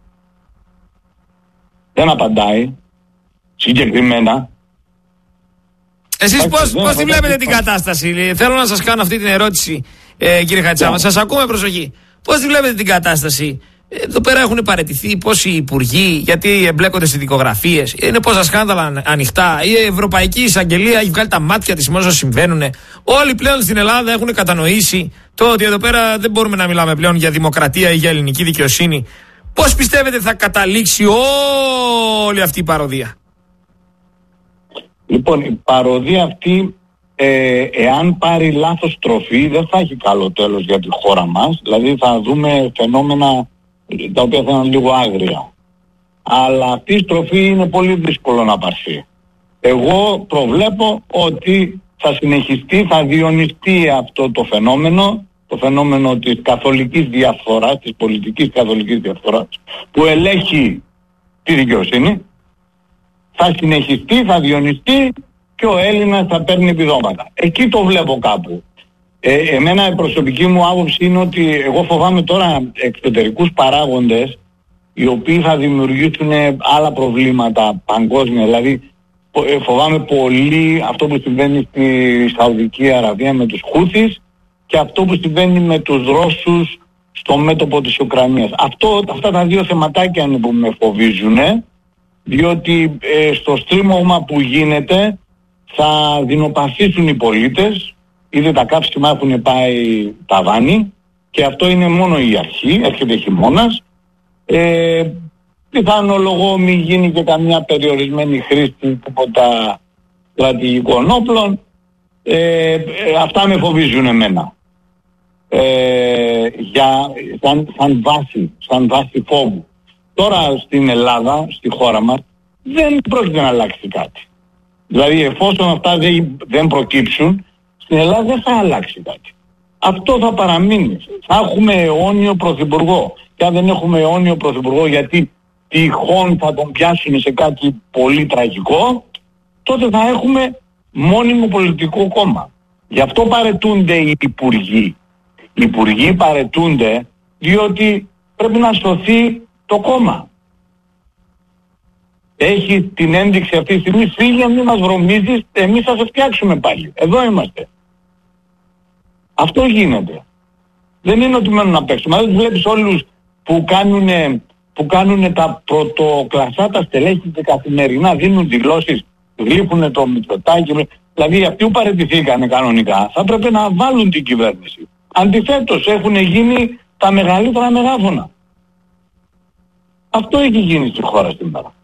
Δεν απαντάει συγκεκριμένα. Εσείς πώς, πώς τη βλέπετε την κατάσταση? Θέλω να σας κάνω αυτή την ερώτηση, ε, κύριε Χατσάβα. Yeah. Σας ακούμε, προσοχή. Πώς τη βλέπετε την κατάσταση? Εδώ πέρα έχουν παραιτηθεί πόσοι υπουργοί, γιατί εμπλέκονται σε δικογραφίες. Είναι πόσα σκάνδαλα ανοιχτά. Η Ευρωπαϊκή Εισαγγελία έχει βγάλει τα μάτια της με όσα συμβαίνουν. Όλοι πλέον στην Ελλάδα έχουν κατανοήσει το ότι εδώ πέρα δεν μπορούμε να μιλάμε πλέον για δημοκρατία ή για ελληνική δικαιοσύνη. Πώς πιστεύετε θα καταλήξει όλη αυτή η παροδία? Λοιπόν, η παροδία αυτή, ε, εάν πάρει λάθος τροφή, δεν θα έχει καλό τέλος για τη χώρα μας. Δηλαδή θα δούμε φαινόμενα τα οποία θα είναι λίγο άγρια. Αλλά αυτή η στροφή είναι πολύ δύσκολο να πάρθει. Εγώ προβλέπω ότι θα συνεχιστεί, θα διονυστεί αυτό το φαινόμενο, το φαινόμενο της καθολικής διαφθοράς, της πολιτικής καθολικής διαφθοράς, που ελέγχει τη δικαιοσύνη. Θα συνεχιστεί, θα διονυστεί και ο Έλληνας θα παίρνει επιδόματα. Εκεί το βλέπω κάπου. Ε, εμένα η προσωπική μου άποψη είναι ότι εγώ φοβάμαι τώρα εξωτερικούς παράγοντες οι οποίοι θα δημιουργήσουν άλλα προβλήματα παγκόσμια. Δηλαδή φοβάμαι πολύ αυτό που συμβαίνει στη Σαουδική Αραβία με τους Χούθις και αυτό που συμβαίνει με τους Ρώσους στο μέτωπο της Ουκρανίας. Αυτό, αυτά τα δύο θεματάκια είναι που με φοβίζουν, διότι ε, στο στρίμωγμα που γίνεται θα δεινοπαθήσουν οι πολίτες. Ήδη τα καύσιμα έχουν πάει ταβάνι και αυτό είναι μόνο η αρχή, έρχεται χειμώνας. Ε, πιθανολογώ μην γίνει και καμιά περιορισμένη χρήση τίποτα στρατηγικών όπλων. Ε, ε, αυτά με φοβίζουν εμένα. Ε, για, σαν, σαν βάση, σαν βάση φόβου. Τώρα στην Ελλάδα, στη χώρα μας, δεν πρόκειται να αλλάξει κάτι. Δηλαδή εφόσον αυτά δεν, δεν προκύψουν, στην Ελλάδα δεν θα αλλάξει κάτι. Αυτό θα παραμείνει. Θα έχουμε αιώνιο πρωθυπουργό. Και αν δεν έχουμε αιώνιο πρωθυπουργό γιατί τυχόν θα τον πιάσουν σε κάτι πολύ τραγικό, τότε θα έχουμε μόνιμο πολιτικό κόμμα. Γι' αυτό παρετούνται οι υπουργοί. Οι υπουργοί παρετούνται διότι πρέπει να σωθεί το κόμμα. Έχει την ένδειξη αυτή τη στιγμή, φύγε, μην μας βρωμίζεις, εμείς θα σε φτιάξουμε πάλι. Εδώ είμαστε. Αυτό γίνεται. Δεν είναι ότι μένουν να παίξουμε. Δεν βλέπεις όλους που κάνουν, που κάνουν τα πρωτοκλασσά τα στελέχη και καθημερινά δίνουν δηλώσεις, γλύφουν το Μητσοτάκη. Δηλαδή αυτοί που παραιτηθήκανε κανονικά θα πρέπει να βάλουν την κυβέρνηση. Αντιθέτως έχουν γίνει τα μεγαλύτερα μεγάφωνα. Αυτό έχει γίνει στη χώρα σήμερα.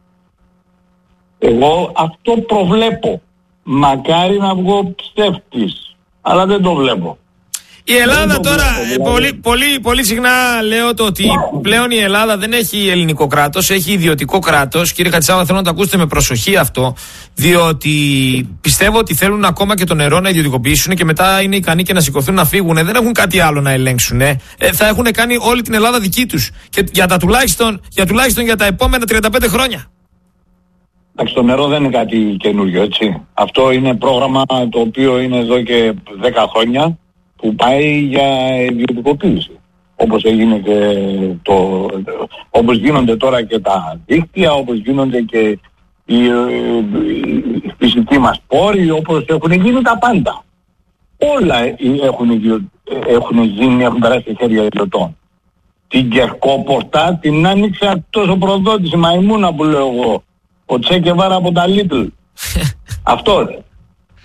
Εγώ αυτό προβλέπω. Μακάρι να βγω ψεύτης, αλλά δεν το βλέπω. Η Ελλάδα τώρα, βλέπω, πολύ, πολύ, πολύ συχνά λέω το ότι πλέον η Ελλάδα δεν έχει ελληνικό κράτος, έχει ιδιωτικό κράτος. Κύριε Χατσάβα, θέλω να το ακούσετε με προσοχή αυτό, διότι πιστεύω ότι θέλουν ακόμα και το νερό να ιδιωτικοποιήσουν και μετά είναι ικανοί και να σηκωθούν να φύγουν. Δεν έχουν κάτι άλλο να ελέγξουν. Ε, θα έχουν κάνει όλη την Ελλάδα δική τους και για, τα τουλάχιστον, για τουλάχιστον για τα επόμενα τριάντα πέντε χρόνια. Εντάξει, το νερό δεν είναι κάτι καινούριο, έτσι. Αυτό είναι πρόγραμμα το οποίο είναι εδώ και δέκα χρόνια που πάει για ιδιωτικοποίηση. Όπως έγινε και το, όπως γίνονται τώρα και τα δίκτυα, όπως γίνονται και οι, οι φυσικοί μας πόροι, όπως έχουν γίνει τα πάντα. Όλα έχουν, έχουν γίνει, έχουν περάσει στα χέρια ιδιωτών. Την Κερκόπορτα την άνοιξε αυτός ο προδότης, η μαϊμούνα που λέω εγώ. Ο Τσέκεβάρα από τα Λίτλ. Αυτό.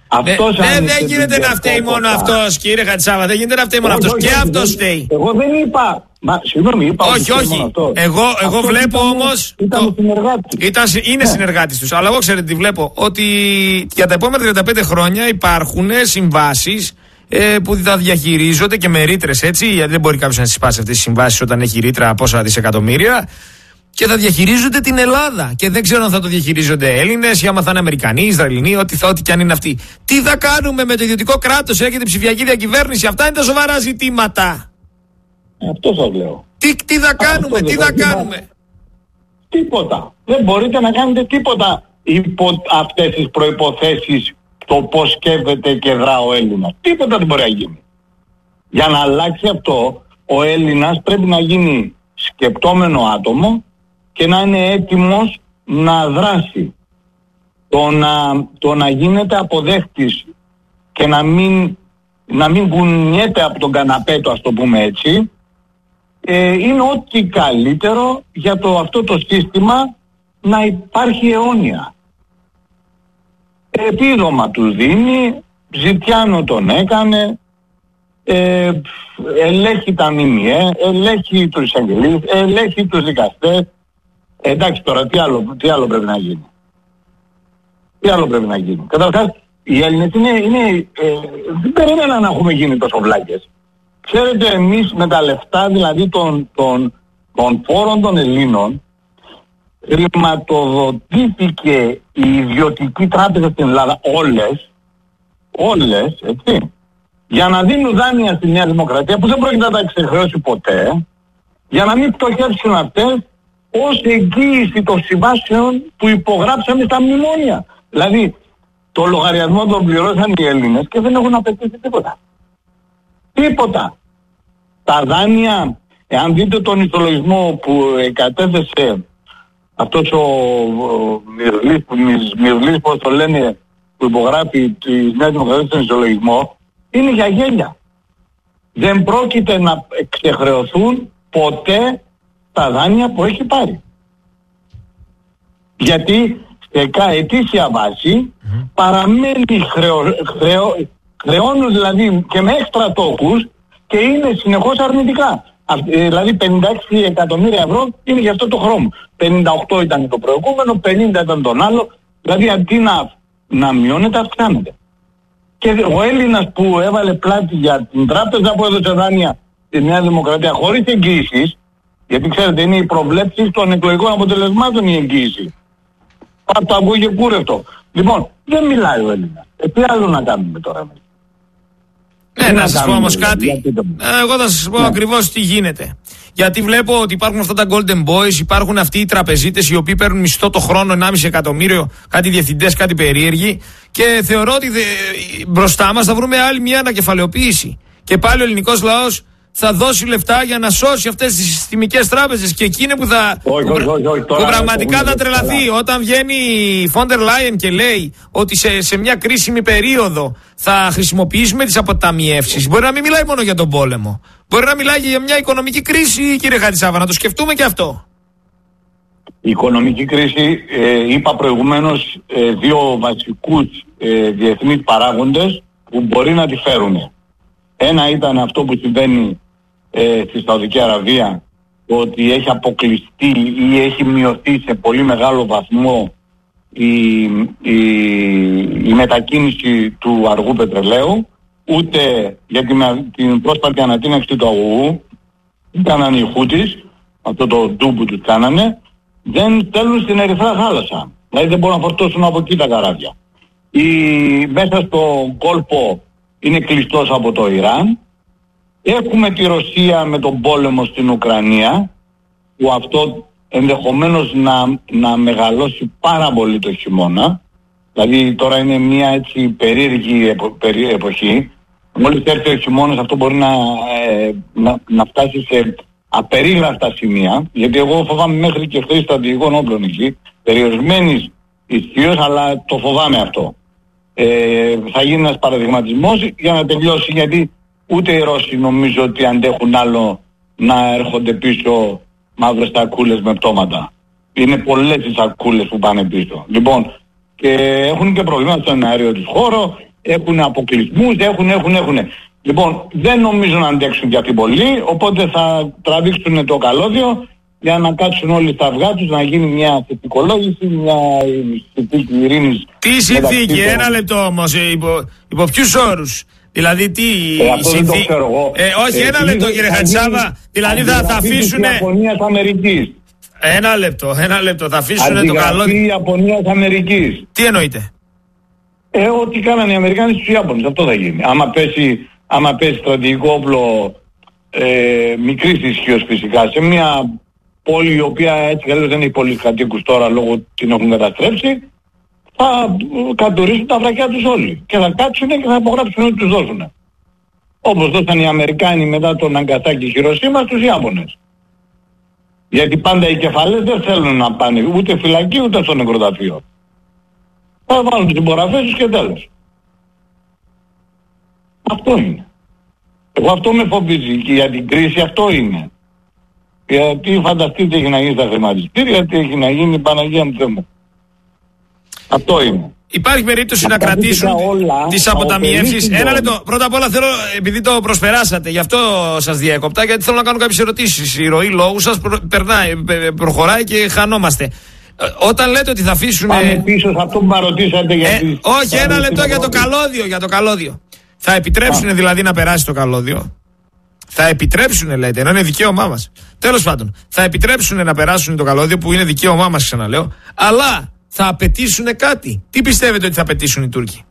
Αυτός δεν δε, δε γίνεται να φταίει μόνο αυτός, κύριε Χατσάβα. Δεν γίνεται να φταίει μόνο αυτός. Και αυτός φταίει. Εγώ δεν είπα. Μα, συγγνώμη, είπα. Όχι, όχι. Εγώ, εγώ βλέπω όμως. Ήταν συνεργάτης. Ήταν, είναι ναι. συνεργάτης τους. Αλλά εγώ ξέρετε τι βλέπω. Ότι για τα επόμενα τριάντα πέντε χρόνια υπάρχουν συμβάσεις ε, που θα διαχειρίζονται και με ρήτρες, έτσι. Γιατί δεν μπορεί κάποιος να συσπάσει αυτές τις συμβάσεις όταν έχει ρήτρα πόσα δισεκατομμύρια. Και θα διαχειρίζονται την Ελλάδα. Και δεν ξέρω αν θα το διαχειρίζονται Έλληνες ή άμα θα είναι Αμερικανοί, Ισραηλινοί, ό,τι θα, ό,τι κι αν είναι αυτοί. Τι θα κάνουμε με το ιδιωτικό κράτος, έρχεται ψηφιακή διακυβέρνηση. Αυτά είναι τα σοβαρά ζητήματα. Αυτό θα λέω. Τι, τι θα κάνουμε, αυτό τι θα κάνουμε. Τίποτα. Δεν μπορείτε να κάνετε τίποτα υπό αυτές τις προϋποθέσεις, το πώς σκέφτεται και δρά ο Έλληνας. Τίποτα δεν μπορεί να γίνει. Για να αλλάξει αυτό, ο Έλληνας πρέπει να γίνει σκεπτόμενο άτομο και να είναι έτοιμος να δράσει. Το να, το να γίνεται αποδέχτης και να μην, να μην κουνιέται από τον καναπέ του, ας το πούμε έτσι, ε, είναι ό,τι καλύτερο για το, αυτό το σύστημα να υπάρχει αιώνια. Επίδομα του δίνει, ζητιάνο τον έκανε, ε, ελέγχει τα ΜΜΕ, ελέγχει τους εισαγγελείς, ελέγχει τους δικαστές. Ε, εντάξει τώρα, τι άλλο, τι άλλο πρέπει να γίνει. Τι άλλο πρέπει να γίνει. Καταρχάς, οι Έλληνες είναι, είναι, ε, δεν περίμεναν να έχουμε γίνει τόσο βλάκες. Ξέρετε, εμείς με τα λεφτά δηλαδή των, των, των φόρων των Ελλήνων χρηματοδοτήθηκε η ιδιωτική τράπεζα στην Ελλάδα, όλες, όλες, έτσι, για να δίνουν δάνεια στη Νέα Δημοκρατία που δεν πρόκειται να τα εξεχρεώσει ποτέ, για να μην πτωχεύσουν αυτές ως εγγύηση των συμβάσεων που υπογράψαμε στα μνημόνια. Δηλαδή, το λογαριασμό τον πληρώσαν οι Έλληνες και δεν έχουν απαιτήσει τίποτα. Τίποτα. Τα δάνεια, εάν δείτε τον ισολογισμό που κατέθεσε αυτός ο Μυρλής, πώς το λένε, που υπογράφει τη Νέα Δημοκρατία στον ισολογισμό, είναι για γέλια. Δεν πρόκειται να εξεχρεωθούν ποτέ τα δάνεια που έχει πάρει. Γιατί σε ετήσια βάση mm-hmm. παραμένει χρεο, χρεο, χρεώνουν δηλαδή και με έξτρα τόκους και είναι συνεχώς αρνητικά. Α, δηλαδή πενήντα έξι εκατομμύρια ευρώ είναι για αυτό το χρόνο. πενήντα οκτώ ήταν το προηγούμενο, πενήντα ήταν τον άλλο. Δηλαδή αντί να, να μειώνεται, αυξάνεται. Και ο Έλληνας που έβαλε πλάτη για την τράπεζα που έδωσε δάνεια στη Νέα Δημοκρατία χωρίς εγγύησεις, γιατί ξέρετε είναι οι προβλέψεις των εκλογικών αποτελεσμάτων η εγγύηση. Πάρ' το αγκού και κούρευτο. Λοιπόν, δεν μιλάει ο Έλληνας. Ε, τι άλλο να κάνουμε τώρα. Ναι, να σας πω όμως κάτι. Εγώ θα σας πω ναι. ακριβώς τι γίνεται. Γιατί βλέπω ότι υπάρχουν αυτά τα Golden Boys, υπάρχουν αυτοί οι τραπεζίτες οι οποίοι παίρνουν μισθό το χρόνο ενάμιση εκατομμύριο, κάτι διευθυντές, κάτι περίεργοι, και θεωρώ ότι δε, μπροστά μας θα βρούμε άλλη μια ανακεφαλαιοποίηση. Και πάλι ο ελληνικός λαός θα δώσει λεφτά για να σώσει αυτές τις συστημικές τράπεζες και εκείνη που θα όχι, που, όχι, όχι, όχι, που πραγματικά θα τρελαθεί όταν βγαίνει η Φόντερ Λάιεν και λέει ότι σε, σε μια κρίσιμη περίοδο θα χρησιμοποιήσουμε τις αποταμιεύσεις. Μπορεί να μην μιλάει μόνο για τον πόλεμο, μπορεί να μιλάει για μια οικονομική κρίση, κύριε Χατζησάβα, να το σκεφτούμε και αυτό. Η οικονομική κρίση, ε, είπα προηγουμένως, ε, δύο βασικούς ε, διεθνείς παράγοντες που μπορεί να τη φέρουν. Ένα ήταν αυτό που συμβαίνει ε, στη Σαουδική Αραβία, ότι έχει αποκλειστεί ή έχει μειωθεί σε πολύ μεγάλο βαθμό η, η, η μετακίνηση του αργού πετρελαίου, ούτε για την, την πρόσφατη ανατείναξη του αγωγού, κάνανε οι Χούτις, αυτό το ντούμπου τους κάνανε, δεν στέλνουν στην Ερυθρά θάλασσα. Δηλαδή δεν μπορούν να φορτώσουν από εκεί τα καράβια. Η, μέσα στο κόλπο είναι κλειστός από το Ιράν. Έχουμε τη Ρωσία με τον πόλεμο στην Ουκρανία, που αυτό ενδεχομένως να, να μεγαλώσει πάρα πολύ το χειμώνα. Δηλαδή τώρα είναι μια έτσι περίεργη επο, περί, εποχή. Μόλις έρθει ο χειμώνας αυτό μπορεί να, ε, να, να φτάσει σε απερίγραπτα σημεία, γιατί εγώ φοβάμαι μέχρι και χρήση στρατηγικών όπλων εκεί, περιορισμένης ισχύως, αλλά το φοβάμαι αυτό. Ε, θα γίνει ένας παραδειγματισμός για να τελειώσει, γιατί ούτε οι Ρώσοι νομίζω ότι αντέχουν άλλο να έρχονται πίσω μαύρες σακούλες με πτώματα. Είναι πολλές οι σακούλες που πάνε πίσω. Λοιπόν, και έχουν και προβλήματα στον αέριο της χώρο, έχουν αποκλεισμούς, έχουν, έχουν, έχουν. Λοιπόν, δεν νομίζω να αντέξουν και αυτοί πολύ, οπότε θα τραβήξουν το καλώδιο για να κάτσουν όλοι στα αυγά τους, να γίνει μια συνθηκολόγηση, μια συνθήκη ειρήνης. Τι συνθήκη, ένα λεπτό όμως, υπό, υπό ποιους όρους? Δηλαδή τι ε, αυτό συνθή... δεν το ξέρω εγώ. Ε, όχι, ε, ένα λεπτό κύριε Χατζησάβα. Δηλαδή θα, θα αφήσουν. Ιαπωνίας Αμερικής. Ένα λεπτό, ένα λεπτό. Θα αφήσουν το καλώδιο. Ιαπωνίας Αμερικής. Τι εννοείτε? Ε, ό,τι κάνανε οι Αμερικάνοι στους Ιάπωνες, αυτό θα γίνει. Άμα πέσει, άμα πέσει στρατηγικό όπλο ε, μικρής ισχύως φυσικά σε μια πόλη η οποία έτσι καλώς δεν έχει πολλούς κατοίκους τώρα λόγω την έχουν καταστρέψει, θα κατουρίσουν τα βρακιά τους όλοι και θα κάτσουν και θα απογράψουν ό,τι τους δώσουν. Όπως δώσαν οι Αμερικάνοι μετά τον Ναγκασάκι Χιροσίμα στους Ιάπωνες. Γιατί πάντα οι κεφαλές δεν θέλουν να πάνε ούτε φυλακή ούτε στο νεκροταφείο. Θα βάλουν τις υπογραφές τους και τέλος. Αυτό είναι. Εγώ αυτό με φοβίζει και για την κρίση αυτό είναι. Γιατί φανταστείτε τι έχει να γίνει στα χρηματιστήρια, τι έχει να γίνει, Παναγία μου Θεέ μου. Αυτό είναι. Υπάρχει περίπτωση να, να κρατήσουν τις αποταμιεύσεις. Ένα λεπτό. Πρώτα απ' όλα θέλω, επειδή το προσπεράσατε, γι' αυτό σας διέκοπτα, γιατί θέλω να κάνω κάποιες ερωτήσεις. Η ροή λόγου σας προ, περνάει, προχωράει και χανόμαστε. Όταν λέτε ότι θα αφήσουν. Πάμε πίσω σε αυτό που με ρωτήσατε για ε, τις... Όχι, ένα λεπτό για το καλώδιο. Για το καλώδιο. Θα επιτρέψουν Α. δηλαδή να περάσει το καλώδιο. Θα επιτρέψουν, λέτε, ενώ είναι δικαίωμά μας. Τέλος πάντων, θα επιτρέψουν να περάσουν το καλώδιο που είναι δικαίωμά μας, ξαναλέω. Αλλά θα απαιτήσουν κάτι. Τι πιστεύετε ότι θα απαιτήσουν οι Τούρκοι?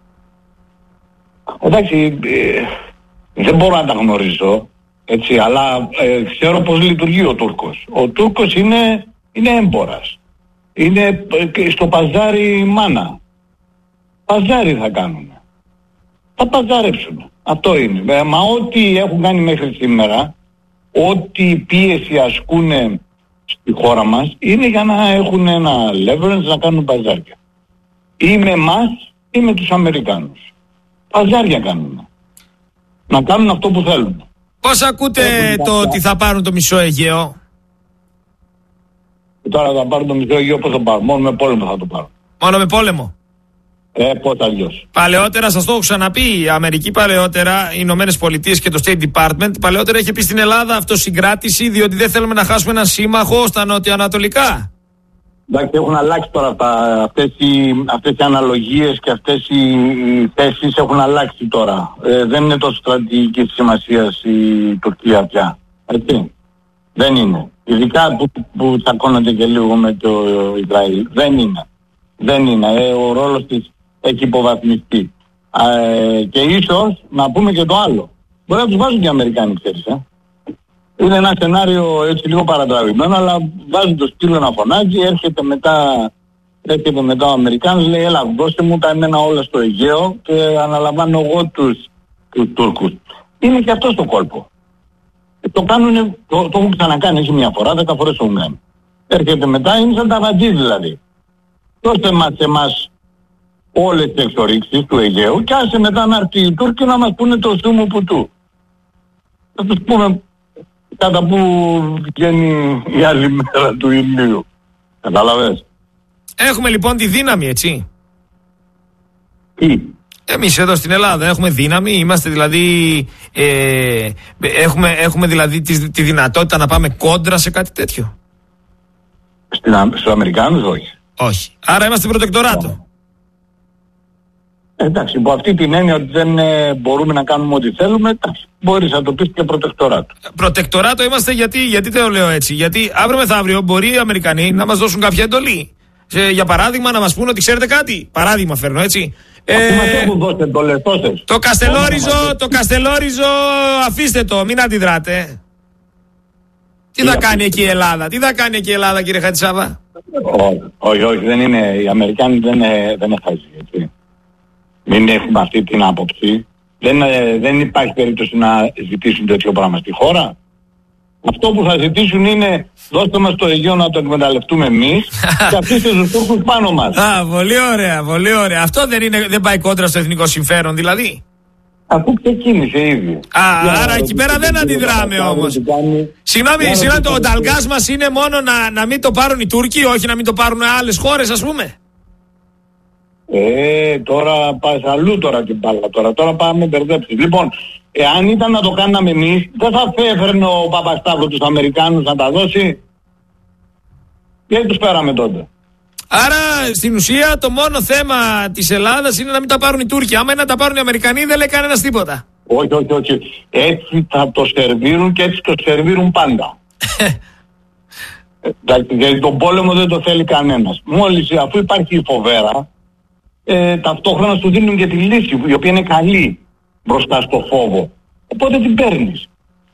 Εντάξει, ε, δεν μπορώ να τα γνωρίζω, έτσι, αλλά ε, ξέρω πώς λειτουργεί ο Τούρκος. Ο Τούρκος είναι, είναι έμπορας. Είναι ε, στο παζάρι μάνα. Παζάρι θα κάνουν. Θα παζάρεψουν. Αυτό είναι. Ε, μα ό,τι έχουν κάνει μέχρι σήμερα, ό,τι πίεση ασκούν στη χώρα μας, είναι για να έχουν ένα leverage να κάνουν παζάρια. Ή με εμάς ή με τους Αμερικάνους. Παζάρια κάνουν. Να κάνουν αυτό που θέλουν. Πώς ακούτε έχουν το ότι θα πάρουν το μισό Αιγαίο? Και τώρα θα πάρουν το μισό Αιγαίο, πώς θα πάρουν? Μόνο με πόλεμο θα το πάρουν. Μόνο με πόλεμο? Ε, πώς αλλιώς. Παλαιότερα, σας το έχω ξαναπεί, η Αμερική παλαιότερα, οι Ηνωμένες Πολιτείες και το State Department, παλαιότερα είχε πει στην Ελλάδα αυτοσυγκράτηση, διότι δεν θέλουμε να χάσουμε έναν σύμμαχο στα νοτιοανατολικά. Εντάξει, έχουν αλλάξει τώρα αυτά, αυτές, οι, αυτές οι αναλογίες και αυτές οι, οι θέσεις έχουν αλλάξει τώρα. Ε, δεν είναι τόσο στρατηγική σημασίας η Τουρκία πια. Έτσι. Δεν είναι. Ειδικά που, που τσακώνονται και λίγο με το Ισραήλ. Δεν είναι. Δεν είναι. Ε, ο ρόλος της έχει υποβαθμιστεί. Ε, και ίσως να πούμε και το άλλο. Μπορεί να τους βάζουν και οι Αμερικάνοι, ξέρεις. Ε. Είναι ένα σενάριο έτσι λίγο παρατραβημένο, αλλά βάζουν το σκύλο να φωνάζει, έρχεται μετά, έρχεται μετά ο Αμερικάνος, λέει έλα δώσε μου τα εμένα όλα στο Αιγαίο και αναλαμβάνω εγώ τους, τους Τούρκους. Είναι και αυτό το κόλπο. Ε, το κάνουν, το, το έχουν ξανακάνει, έχει μια φορά, δέκα φορές το έχουν κάνει. Έρχεται μετά, είναι σαν τα βατζή δηλαδή. Δώστε μας εμάς όλες τις εξορίξεις του Αιγαίου και άσε μετά να έρθει οι Τούρκοι να μας πούνε το σούμου που του. Θα τους πούμε κατά που βγαίνει η άλλη μέρα του ηλίου. Καταλαβες. Έχουμε λοιπόν τη δύναμη, έτσι. Τι? Εμείς εδώ στην Ελλάδα έχουμε δύναμη, είμαστε δηλαδή, ε, έχουμε, έχουμε δηλαδή τη, τη δυνατότητα να πάμε κόντρα σε κάτι τέτοιο. Στους Αμερικάνους όχι. Όχι. Άρα είμαστε προτεκτοράτο. Εντάξει, υπό αυτή την έννοια ότι δεν ε, μπορούμε να κάνουμε ό,τι θέλουμε, εντάξει, μπορείς να το πεις και προτεκτοράτο. Προτεκτοράτο είμαστε γιατί, γιατί το λέω έτσι. Γιατί αύριο μεθαύριο μπορεί οι Αμερικανοί να μας δώσουν κάποια εντολή. Ε, για παράδειγμα να μας πούνε ότι ξέρετε κάτι. Παράδειγμα φέρνω, έτσι. Ε, μας έχουν δώσει εντολές τόσες. Το Καστελόριζο, το Καστελόριζο, αφήστε το, μην αντιδράτε. Τι, τι θα κάνει εκεί η Ελλάδα, τι θα κάνει εκεί η Ελλάδα, κύριε Χατζησάβα? Όχι, όχι, όχι, δεν είναι, οι Αμερικάνοι δεν είναι, δεν είναι χαζοί, έτσι. Μην έχουμε αυτή την άποψη. Δεν, δεν υπάρχει περίπτωση να ζητήσουν τέτοιο πράγμα στη χώρα. Αυτό που θα ζητήσουν είναι δώστε μας το Αιγαίο να το εκμεταλλευτούμε εμείς και αφήστε τους Τούρκους πάνω μας. Α, πολύ ωραία, πολύ ωραία. Αυτό δεν, είναι, δεν πάει κόντρα στο εθνικό συμφέρον δηλαδή? Αφού ξεκίνησε ήδη. Α, για, άρα εκεί πέρα δεν αντιδράμε όμως. Συγγνώμη, συγγνώμη, ο νταλγκάς μας είναι μόνο να, να μην το πάρουν οι Τούρκοι, όχι να μην το πάρουν άλλες χώρες, ας πούμε. Ε, τώρα πας αλλού τώρα την μπάλα τώρα. Τώρα πάμε μπερδέψεις. Λοιπόν, εάν ήταν να το κάναμε εμείς, δεν θα έφερνε ο Παπασταύρου τους Αμερικάνους να τα δώσει. Και τους πέραμε τότε. Άρα στην ουσία το μόνο θέμα της Ελλάδας είναι να μην τα πάρουν οι Τούρκοι. Άμα είναι να τα πάρουν οι Αμερικανοί δεν λέει κανένας τίποτα. Όχι, όχι, όχι. Έτσι θα το σερβίρουν και έτσι το σερβίρουν πάντα. Γιατί τον πόλεμο δεν το θέλει κανένας. Μόλις αφού υπάρχει η φοβέρα, ε, ταυτόχρονα σου δίνουν και τη λύση, η οποία είναι καλή μπροστά στο φόβο. Οπότε την παίρνεις.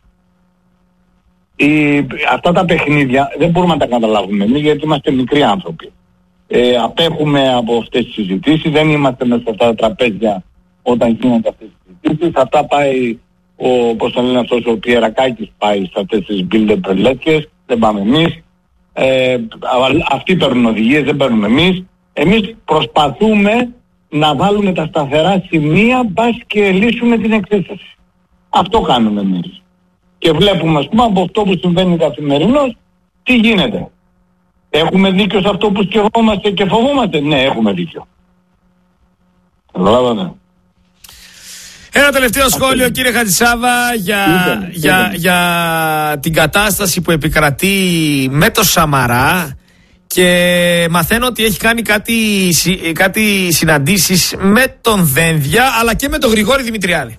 Η, αυτά τα παιχνίδια δεν μπορούμε να τα καταλάβουμε εμείς, γιατί είμαστε μικροί άνθρωποι. Ε, απέχουμε από αυτές τις συζητήσεις, δεν είμαστε μέσα σε αυτά τα τραπέζια όταν γίνονται αυτές τις συζητήσεις. Αυτά πάει ο, πώς το λένε αυτός, ο Πιερακάκης πάει σε αυτές τις build-up πρελέτες, δεν πάμε εμείς. Ε, αυτοί παίρνουν οδηγίες, δεν παίρνουμε εμείς. Εμείς προσπαθούμε να βάλουμε τα σταθερά σημεία, μπας και λύσουμε την εξίσωση. Αυτό κάνουμε εμείς. Και βλέπουμε, ας πούμε, από αυτό που συμβαίνει καθημερινώς, τι γίνεται. Έχουμε δίκιο σε αυτό που σκεφτόμαστε και φοβόμαστε. Ναι, έχουμε δίκιο. Καταλάβατε. Ένα τελευταίο σχόλιο, κύριε Χατζησάβα, για, Είτε, για, είτε. για την κατάσταση που επικρατεί με το Σαμαρά, και μαθαίνω ότι έχει κάνει κάτι, κάτι συναντήσεις με τον Δένδια αλλά και με τον Γρηγόρη Δημητριάδη.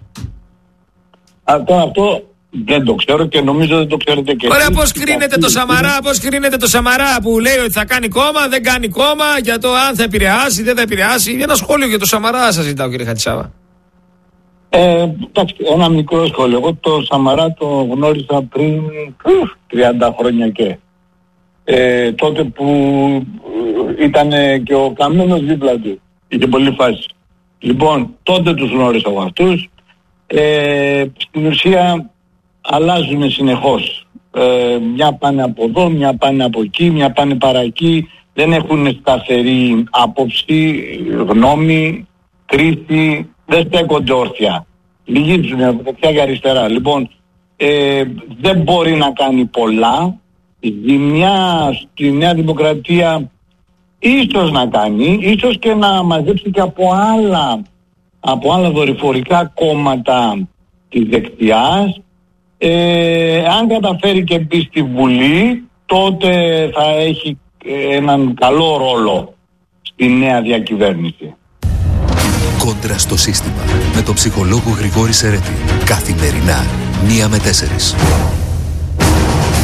Αυτό, αυτό δεν το ξέρω και νομίζω δεν το ξέρετε και Ωραία, εσείς. πώς κρίνετε το Σαμαρά, πώς κρίνετε το Σαμαρά που λέει ότι θα κάνει κόμμα, δεν κάνει κόμμα, για το αν θα επηρεάσει, δεν θα επηρεάσει. Ένα σχόλιο για το Σαμαρά σας ζητάω, κύριε Χατζησάβα. Ε, εντάξει, ένα μικρό σχόλιο. Εγώ το Σαμαρά το γνώρισα πριν τριάντα χρόνια και ε, τότε που ήταν και ο Καμένος δίπλα του. Είχε πολύ φάση. Λοιπόν, τότε τους γνώρισα εγώ αυτούς. Ε, στην ουσία αλλάζουν συνεχώς. Ε, μια πάνε από εδώ, μια πάνε από εκεί, μια πάνε παρά εκεί. Δεν έχουν σταθερή άποψη, γνώμη, κρίση. Δεν στέκονται όρθια. Λυγίζουν από δεξιά και αριστερά. Λοιπόν, ε, δεν μπορεί να κάνει πολλά. Η ζημιά στη Νέα Δημοκρατία ίσως να κάνει, ίσως και να μαζέψει και από άλλα, από άλλα δορυφορικά κόμματα της δεξιάς. Ε, αν καταφέρει και μπει στη Βουλή, τότε θα έχει έναν καλό ρόλο στη νέα διακυβέρνηση. Κόντρα στο σύστημα με τον ψυχολόγο Γρηγόρη Σερέτη. Καθημερινά, μία με τέσσερις.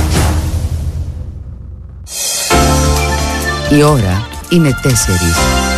Η ώρα είναι τέσσερις.